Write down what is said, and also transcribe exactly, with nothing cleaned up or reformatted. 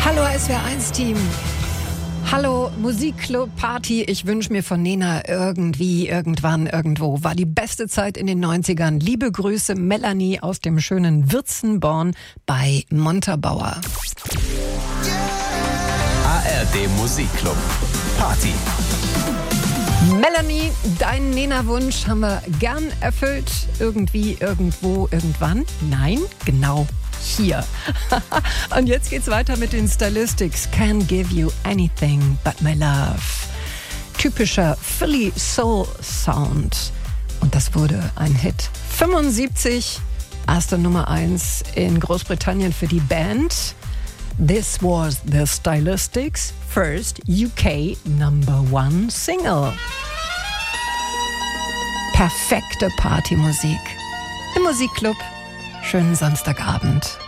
Hallo S W R eins Team. Hallo Musikclub Party. Ich wünsche mir von Nena irgendwie, irgendwann, irgendwo. War die beste Zeit in den neunzigern. Liebe Grüße, Melanie aus dem schönen Würzenborn bei Montabaur. A R D Musikclub Party. Melanie, deinen Nena-Wunsch haben wir gern erfüllt. Irgendwie, irgendwo, irgendwann. Nein, genau hier. Und jetzt geht's weiter mit den Stylistics. Can't give you anything but my love. Typischer Philly Soul Sound. Und das wurde ein Hit. fünfundsiebzig, erste Nummer eins in Großbritannien für die Band. This was the Stylistics' first U K number one single. Perfekte Partymusik im Musikclub. Schönen Samstagabend.